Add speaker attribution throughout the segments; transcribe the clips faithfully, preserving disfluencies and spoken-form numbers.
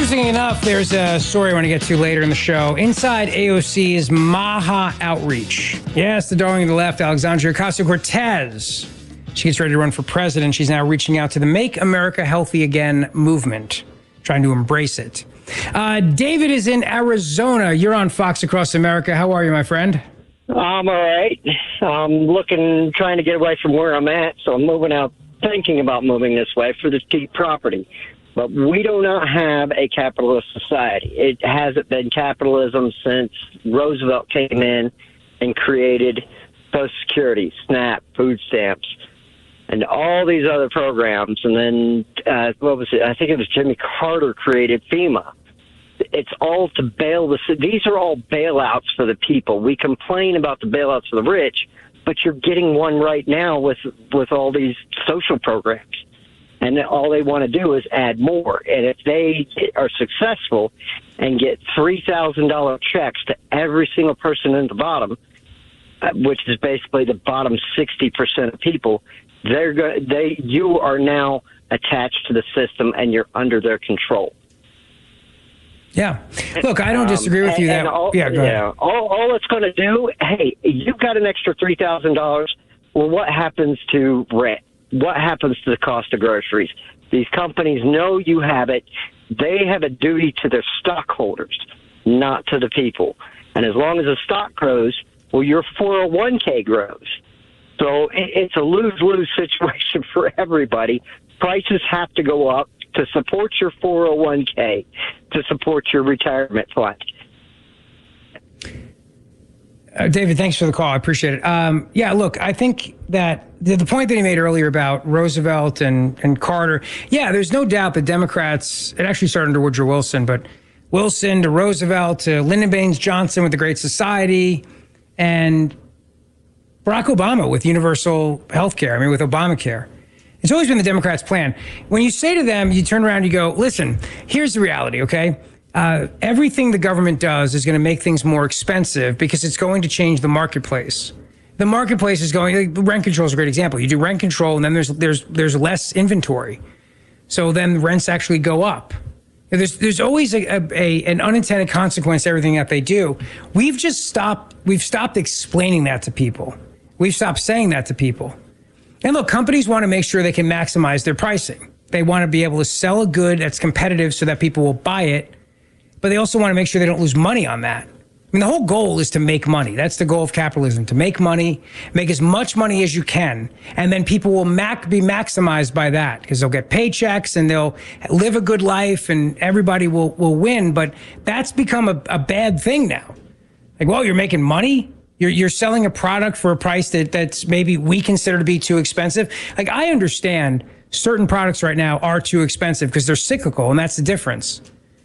Speaker 1: Interestingly enough, there's a story I want to get to later in the show. Inside A O C's Maha Outreach. Yes, the darling of the left, Alexandria Ocasio-Cortez. She gets ready to run for president. She's now reaching out to the Make America Healthy Again movement, trying to embrace it. Uh, David is in Arizona. You're on Fox Across America. How are you, my friend?
Speaker 2: I'm all right. I'm looking, trying to get away from where I'm at, so I'm moving out, thinking about moving this way for this cheap property. But we do not have a capitalist society. It hasn't been capitalism since Roosevelt came in and created Social Security, SNAP, food stamps, and all these other programs. And then, uh, what was it? I think it was Jimmy Carter created FEMA. It's all to bail the, these are all bailouts for the people. We complain about the bailouts for the rich, but you're getting one right now with, with all these social programs. And all they want to do is add more. And if they are successful and get three thousand dollars checks to every single person in the bottom, which is basically the bottom sixty percent of people, they're go- they you are now attached to the system and you're under their control.
Speaker 1: Yeah. Look, I don't disagree with
Speaker 2: um,
Speaker 1: you.
Speaker 2: And,
Speaker 1: that
Speaker 2: and all,
Speaker 1: yeah, go
Speaker 2: yeah,
Speaker 1: ahead.
Speaker 2: all, all it's going to do, hey, you've got an extra three thousand dollars. Well, what happens to rent? What happens to the cost of groceries? These companies know you have it. They have a duty to their stockholders, not to the people. And as long as the stock grows, well, your four oh one k grows. So it's a lose-lose situation for everybody. Prices have to go up to support your four oh one k, to support your retirement fund.
Speaker 1: Uh, David, thanks for the call. I appreciate it. Um, yeah, look, I think that the, the point that he made earlier about Roosevelt and, and Carter, yeah, there's no doubt the Democrats, it actually started under Woodrow Wilson, but Wilson to Roosevelt to Lyndon Baines Johnson with the Great Society and Barack Obama with universal health care, I mean, with Obamacare. It's always been the Democrats' plan. When you say to them, you turn around and you go, listen, here's the reality, okay? Uh, everything the government does is going to make things more expensive because it's going to change the marketplace. The marketplace is going, like, rent control is a great example. You do rent control and then there's there's there's less inventory. So then rents actually go up. There's there's always a, a, a an unintended consequence to everything that they do. We've just stopped, we've stopped explaining that to people. We've stopped saying that to people. And look, companies want to make sure they can maximize their pricing. They want to be able to sell a good that's competitive so that people will buy it. But they also want to make sure they don't lose money on that. I mean, the whole goal is to make money. That's the goal of capitalism, to make money, make as much money as you can. And then people will mac- be maximized by that because they'll get paychecks and they'll live a good life and everybody will, will win. But that's become a, a bad thing now. Like, well, you're making money? You're, you're selling a product for a price that, that's maybe we consider to be too expensive. Like, I understand certain products right now are too expensive because they're cyclical, and that's the difference.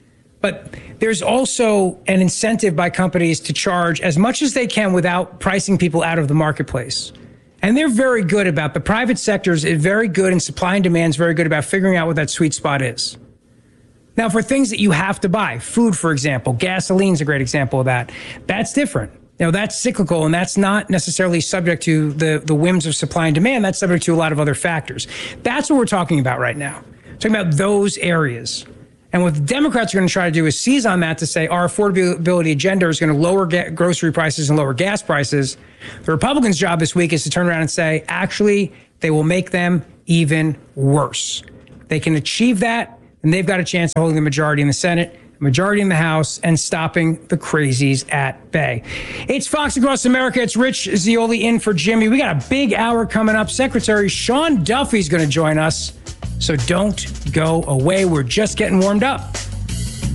Speaker 1: But there's also an incentive by companies to charge as much as they can without pricing people out of the marketplace. And they're very good about, the private sector is very good, and supply and demand is very good about figuring out what that sweet spot is. Now, for things that you have to buy, food, for example, gasoline's a great example of that. That's different. You know, that's cyclical, and that's not necessarily subject to the, the whims of supply and demand. That's subject to a lot of other factors. That's what we're talking about right now. We're talking about those areas. And what the Democrats are going to try to do is seize on that to say our affordability agenda is going to lower ga- grocery prices and lower gas prices. The Republicans' job this week is to turn around and say, actually, they will make them even worse. They can achieve that, and they've got a chance of holding the majority in the Senate, majority in the House, and stopping the crazies at bay. It's Fox Across America. It's Rich Zeoli in for Jimmy. We got a big hour coming up. Secretary Sean Duffy's going to join us. So don't go away. We're just getting warmed up.